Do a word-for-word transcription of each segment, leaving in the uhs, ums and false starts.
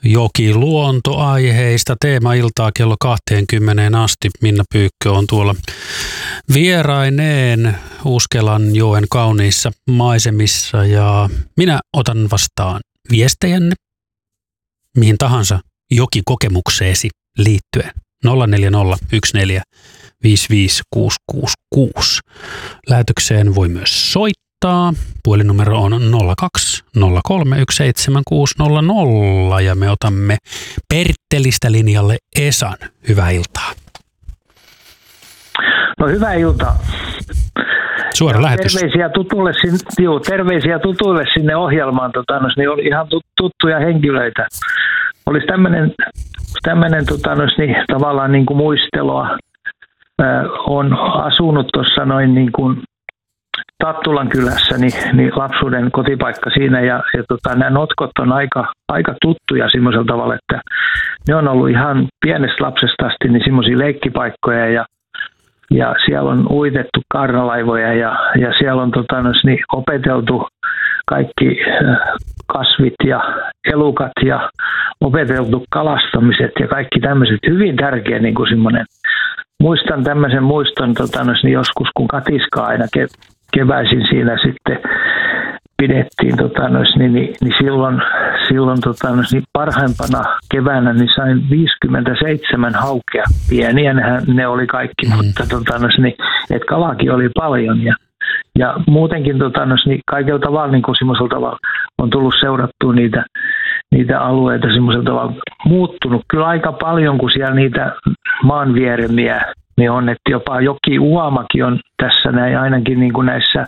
jokiluontoaiheista teemailtaa kello kaksikymmentä asti. Minna Pyykkö on tuolla vieraineen Uskelanjoen kauniissa maisemissa ja minä otan vastaan viestejänne mihin tahansa jokikokemukseesi liittyen. nolla neljä nolla yksi neljä viisi viisi kuusi kuusi kuusi. Lähetykseen voi myös soittaa. Puhelinnumero on nolla kaksi nolla kolme yksi seitsemän kuusi nolla nolla ja me otamme Perttelistä linjalle Esan. Hyvää iltaa. No hyvää iltaa. Suora lähetys. Terveisiä tutuille, juu, terveisiä tutuille sinne ohjelmaan. Tota, no, niin oli ihan tuttuja henkilöitä. Olisi tämmöinen tämmöinen tota, no, niin, tavallaan niin kuin muistelua. Äh, on asunut tuossa noin niin kuin Tattulan kylässä, niin, niin lapsuuden kotipaikka siinä. Ja, ja tota, nämä notkot on aika, aika tuttuja semmoisella tavalla, että ne on ollut ihan pienestä lapsesta asti niin semmoisia leikkipaikkoja ja Ja siellä on uitettu kaarnalaivoja ja, ja siellä on tota, niin opeteltu kaikki kasvit ja elukat ja opeteltu kalastamiset ja kaikki tämmöiset. Hyvin tärkeä niin kuin semmoinen. Muistan tämmöisen muiston tota, niin joskus, kun katiskaa aina ke, keväisin siinä sitten pidettiin, tota, niin, niin, niin silloin, silloin tota, niin parhaimpana keväänä niin sain viisikymmentäseitsemän haukea. Pieniä ne oli kaikki, mm. mutta tota, niin, et kalaakin oli paljon. Ja, ja muutenkin tota, niin kaikella tavalla niin semmoisella tavalla on tullut seurattua niitä, niitä alueita semmoisella tavalla muuttunut. Kyllä aika paljon, kun siellä niitä maanvieremiä niin on, että jopa joki uomakin on tässä näin, ainakin niin kuin näissä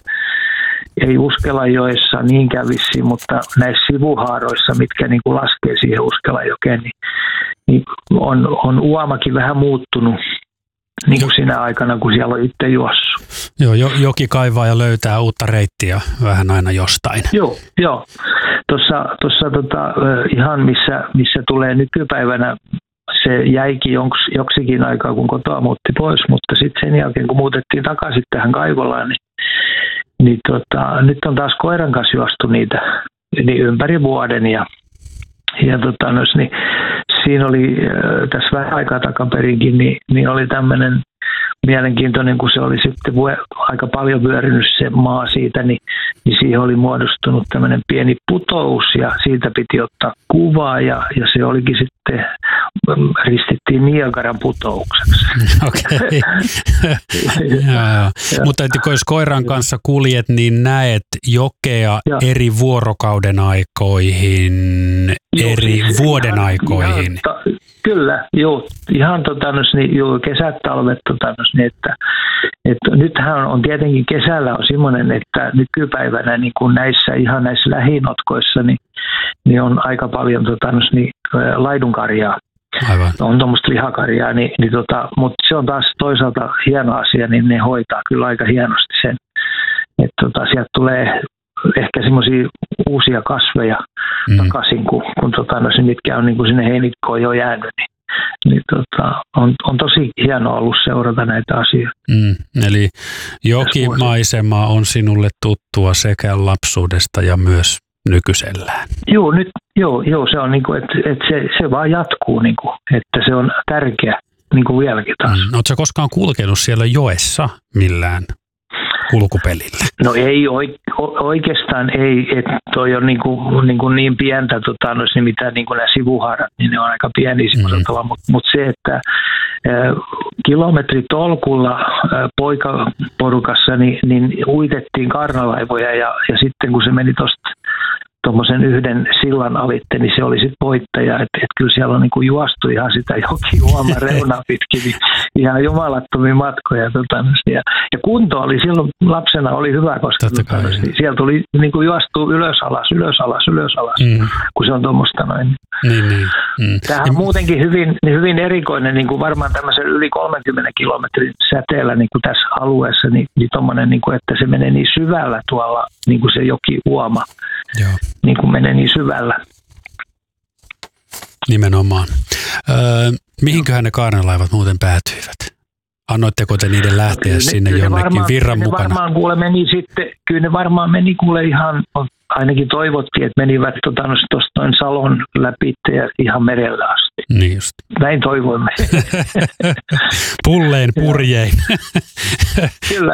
ei Uskelanjoessa niinkään vissiin, mutta näissä sivuhaaroissa, mitkä niin kuin laskee siihen Uskelanjokeen, niin, niin on, on uomakin vähän muuttunut niin kuin sinä aikana, kun siellä on itse juossut. Joo, joki kaivaa ja löytää uutta reittiä vähän aina jostain. Joo, joo. Tuossa, tuossa tota, ihan missä, missä tulee nykypäivänä, se jäikin jonks, joksikin aikaa, kun kotoa muutti pois, mutta sitten sen jälkeen, kun muutettiin takaisin tähän Kaivolaan, niin Niin tota, nyt on taas koiran kanssa juostu niitä niin ympäri vuoden ja, ja tota, no, niin, siinä oli äh, tässä vähän aikaa takaperinkin, niin, niin oli tämmöinen mielenkiintoinen, kun se oli sitten vu- aika paljon vyörynyt se maa siitä, niin, niin siihen oli muodostunut tämmöinen pieni putous ja siitä piti ottaa kuvaa ja, ja se olikin sitten, ristittiin Niagaran putoukseksi. Okei. Mutta että jos koiran kanssa kuljet, niin näet jokea ja eri vuorokauden aikoihin, joo, eri siis vuoden ihan, aikoihin. Ihan, ta, kyllä, joo. Ihan tota, niin, joo, kesät, talvet, tota, niin, että, että nythän on tietenkin kesällä on semmoinen, että nykypäivänä niin kuin näissä ihan näissä lähinotkoissa niin, niin on aika paljon tota, niin, laidunkarjaa. Aivan. On tuommoista lihakarjaa, niin, niin tota, mutta se on taas toisaalta hieno asia, niin ne hoitaa kyllä aika hienosti sen. Että tota, sieltä tulee ehkä semmoisia uusia kasveja mm. takaisin, kun, kun tota, no, mitkä on niin kuin sinne heinikkoon jo jäänyt, niin, niin tota, on, on tosi hienoa ollut seurata näitä asioita. Mm. Eli jokimaisema on sinulle tuttua sekä lapsuudesta ja myös nykyisellään. Joo, nyt, joo, joo se on niin kuin, että, että se, se vaan jatkuu, niin kuin, että se on tärkeä niin kuin vieläkin taas. Mm. Oletko sä koskaan kulkenut siellä joessa millään kulkupelillä? No ei oikeastaan ei, että toi on niin, kuin, niin, kuin niin pientä, tota, no, niin mitä niin kuin nämä sivuhaarat, niin ne on aika pieniä semmoisella mm. mutta mut se, että ä, kilometritolkulla ä, poikaporukassa niin, niin uitettiin kaarnalaivoja ja, ja sitten kun se meni tuosta tuommoisen yhden sillan alitte, niin se oli sitten voittaja. Että et kyllä siellä on niinku juostu ihan sitä jokiuoman reunaa pitkin, niin ihan jumalattomia matkoja. Tota, ja, ja kunto oli silloin lapsena oli hyvä, koska tota, niin siellä tuli niinku juostu ylös alas, ylös alas, ylös alas, mm. kun se on tuommoista noin. Niin, niin. Mm. Tämähän on muutenkin hyvin, hyvin erikoinen, niin kuin varmaan tämmöisen yli kolmenkymmenen kilometrin säteellä niin kuin tässä alueessa, niin, niin tommoinen, niin kuin, että se menee niin syvällä tuolla, niin kuin se jokiuoma. Joo. Niin kuin menee niin syvällä. Nimenomaan. Öö, mihinköhän ne kaarnalaivat muuten päätyivät? Annoitteko te niiden lähteä kyllä sinne ne, jonnekin varmaan, virran ne mukana? Varmaan kuule meni sitten, kyllä ne varmaan meni kuule ihan ainakin toivottiin, että menivät tuosta tota, noin Salon läpi ja ihan merellä asti. Niin just. Näin toivoimme. Pullein purjein. Kyllä,